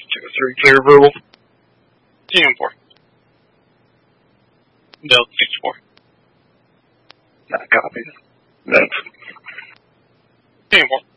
2-3 clear verbal. TM4. Delta 64. Not copies. Nope. TM4.